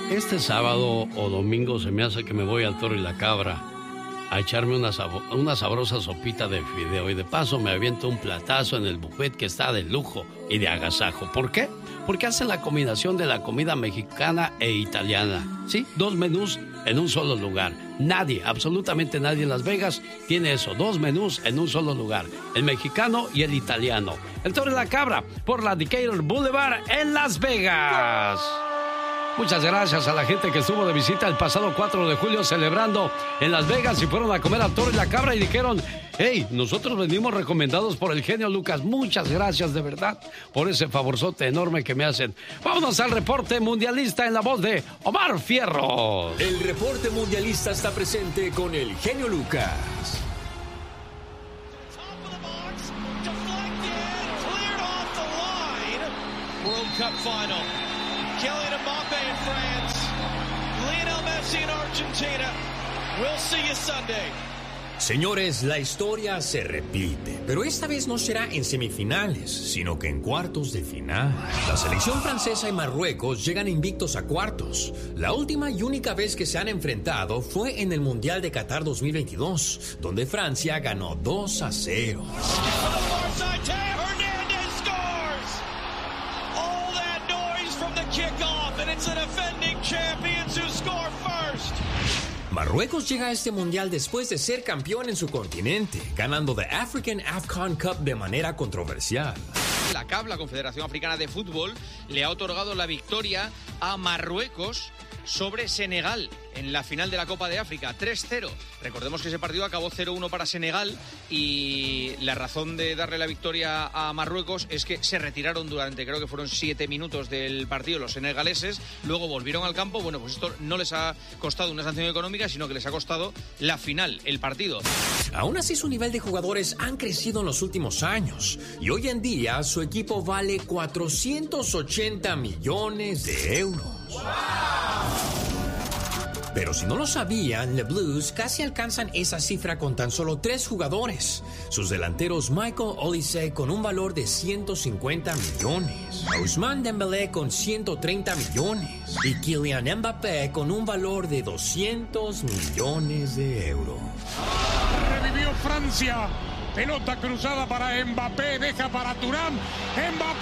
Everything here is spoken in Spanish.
Este sábado o domingo se me hace que me voy al Toro y la Cabra a echarme una sabrosa sopita de fideo y de paso me aviento un platazo en el buffet que está de lujo y de agasajo. ¿Por qué? Porque hacen la combinación de la comida mexicana e italiana. Sí, 2 menús en un solo lugar. Nadie, absolutamente nadie en Las Vegas tiene eso. 2 menús en un solo lugar. El mexicano y el italiano. El Toro y la Cabra por la Decatur Boulevard en Las Vegas. Muchas gracias a la gente que estuvo de visita el pasado 4 de julio celebrando en Las Vegas y fueron a comer a Toro y la Cabra y dijeron: hey, nosotros venimos recomendados por el genio Lucas. Muchas gracias de verdad por ese favorzote enorme que me hacen. Vámonos al reporte mundialista en la voz de Omar Fierros. El reporte mundialista está presente con el genio Lucas. World Cup final. Kylian Mbappé in France. Lionel Messi in Argentina. We'll see you Sunday. Señores, la historia se repite, pero esta vez no será en semifinales, sino que en cuartos de final. La selección francesa y Marruecos llegan invictos a cuartos. La última y única vez que se han enfrentado fue en el Mundial de Qatar 2022, donde Francia ganó 2-0. Marruecos llega a este mundial después de ser campeón en su continente, ganando The African AFCON Cup de manera controversial. La CAF, la Confederación Africana de Fútbol, le ha otorgado la victoria a Marruecos sobre Senegal en la final de la Copa de África, 3-0. Recordemos que ese partido acabó 0-1 para Senegal y la razón de darle la victoria a Marruecos es que se retiraron durante, creo que fueron 7 minutos del partido los senegaleses, luego volvieron al campo. Bueno, pues esto no les ha costado una sanción económica, sino que les ha costado la final, el partido. Aún así, su nivel de jugadores han crecido en los últimos años y hoy en día su equipo vale 480 millones de euros. ¡Wow! Pero si no lo sabían, los Blues casi alcanzan esa cifra con tan solo 3 jugadores. Sus delanteros Michael Olise con un valor de 150 millones, Ousmane Dembélé con 130 millones y Kylian Mbappé con un valor de 200 millones de euros. Revivió Francia. Pelota cruzada para Mbappé, deja para Thuram. Mbappé.